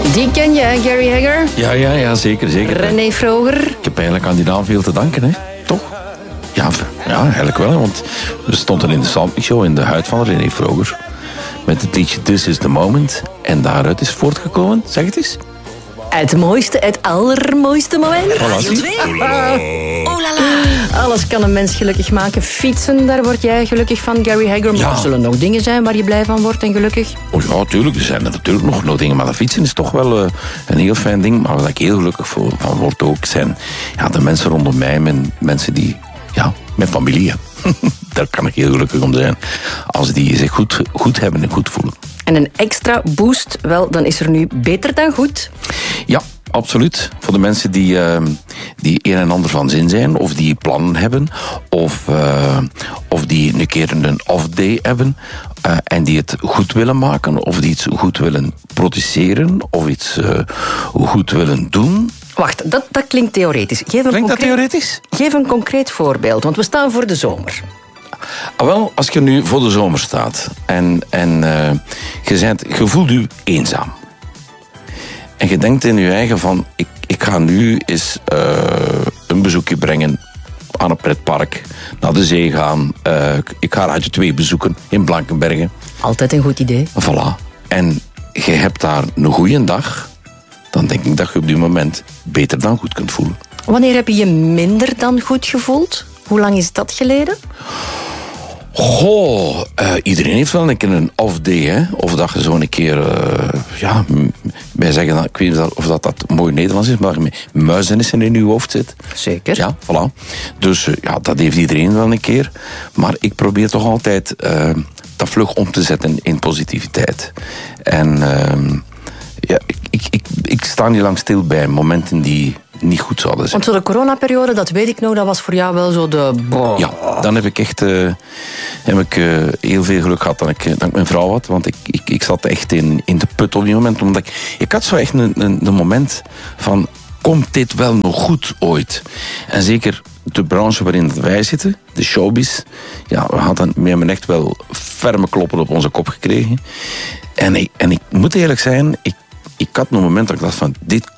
Die ken je, hè, Gary Hegger? Ja, zeker. René Vroger. Ik heb eigenlijk aan die naam veel te danken, hè? Toch? Ja, eigenlijk wel, hè, want we stonden in de Soundmix Show in de huid van René Vroger met het liedje This is the Moment. En daaruit is voortgekomen, zeg het eens. Het allermooiste moment. Radio 2. Oh la la. Alles kan een mens gelukkig maken. Fietsen, daar word jij gelukkig van, Gary Hegger. Maar er zullen nog dingen zijn waar je blij van wordt en gelukkig? Oh ja, tuurlijk. Er zijn er natuurlijk nog dingen. Maar dat fietsen is toch wel een heel fijn ding. Maar waar ik heel gelukkig van word ook, zijn de mensen rondom mij. Mensen die, mijn familie. Daar kan ik heel gelukkig om zijn. Als die zich goed hebben en goed voelen. En een extra boost, wel, dan is er nu beter dan goed. Ja, absoluut. Voor de mensen die een en ander van zin zijn, of die plannen hebben, of die een keer een off-day hebben, en die het goed willen maken, of die iets goed willen produceren, of iets goed willen doen. Wacht, dat klinkt theoretisch. Klinkt dat theoretisch? Geef een concreet voorbeeld, want we staan voor de zomer. Wel, als je nu voor de zomer staat en je voelt je eenzaam. En je denkt in je eigen van, ik ga nu eens een bezoekje brengen aan een pretpark, naar de zee gaan. Ik ga Radio 2 bezoeken in Blankenbergen. Altijd een goed idee. Voilà. En je hebt daar een goede dag, dan denk ik dat je op die moment beter dan goed kunt voelen. Wanneer heb je je minder dan goed gevoeld? Hoe lang is dat geleden? Goh, iedereen heeft wel een keer een off-day, hè? Of dat je zo een keer, wij zeggen, ik weet niet of dat mooi Nederlands is, maar muizenissen in je hoofd zit. Zeker. Ja, voilà. Dus dat heeft iedereen wel een keer. Maar ik probeer toch altijd dat vlug om te zetten in positiviteit. En ik sta niet lang stil bij momenten die niet goed zouden zijn. Want zo de coronaperiode, dat weet ik nog, dat was voor jou wel zo de... Ja, dan heb ik echt heel veel geluk gehad dat ik mijn vrouw had. Want ik zat echt in de put op die moment. Omdat ik had zo echt een moment van, komt dit wel nog goed ooit? En zeker de branche waarin wij zitten, de showbiz, we hebben echt wel ferme kloppen op onze kop gekregen. En ik moet eerlijk zijn, ik had een moment dat ik dacht van, dit